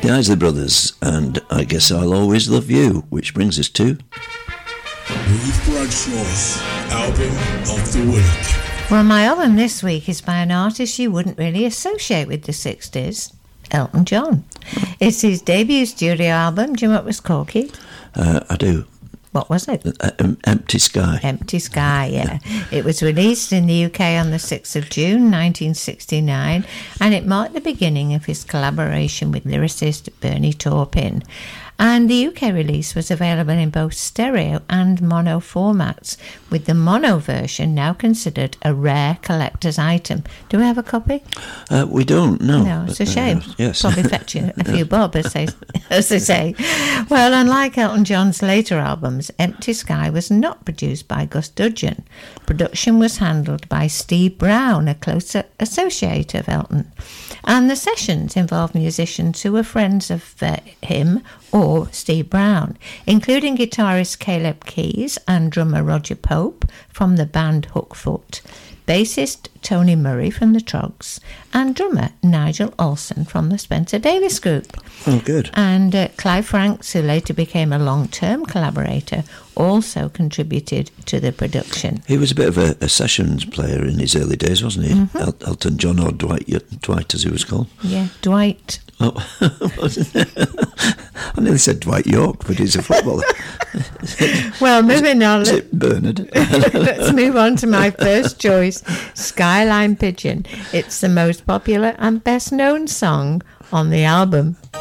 The Isley Brothers, and I Guess I'll Always Love You, which brings us to... Ruth Bradshaw's Album of the Week. Well, my album this week is by an artist you wouldn't really associate with the 60s, Elton John. It's his debut studio album. Do you know what it was called, Keith? I do. What was it? Empty Sky. Empty Sky, yeah. It was released in the UK on the 6th of June 1969, and it marked the beginning of his collaboration with lyricist Bernie Taupin. And the UK release was available in both stereo and mono formats, with the mono version now considered a rare collector's item. Do we have a copy? We don't, no. No, it's a shame. Yes. Probably fetch you a few bob, as they say. Well, unlike Elton John's later albums, Empty Sky was not produced by Gus Dudgeon. Production was handled by Steve Brown, a close associate of Elton. And the sessions involved musicians who were friends of him or Steve Brown, including guitarist Caleb Keys and drummer Roger Pope from the band Hookfoot, bassist Tony Murray from the Trogs, and drummer Nigel Olsson from the Spencer Davis Group. Oh, good. And Clive Franks, who later became a long-term collaborator, also contributed to the production. He was a bit of a sessions player in his early days, wasn't he? Mm-hmm. Elton John, or Dwight, as he was called. Yeah, Dwight. Oh, I nearly said Dwight York, but he's a footballer. Well, moving on. Is it Bernard? Let's move on to my first choice, Skyline Pigeon. It's the most popular and best known song on the album